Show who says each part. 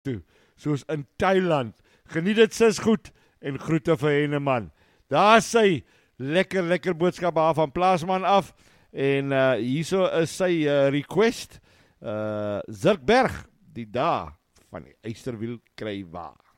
Speaker 1: toe, soos in Thailand. Geniet dit sis goed en groete vir Henneman. Daar sy lekker boodskap daar van Plaasman af en hierso is sy request Zirkberg, die daar van die Eysterwiel kry waar.